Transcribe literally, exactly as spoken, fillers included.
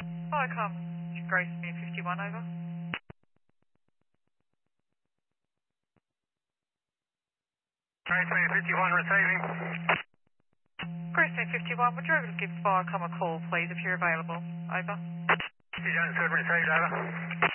Viacom, Gracemere fifty-one, over. Gracemere fifty-one receiving. Gracemere fifty-one, would you able to give Viacom a call, please, if you're available? Over. Vision received, over.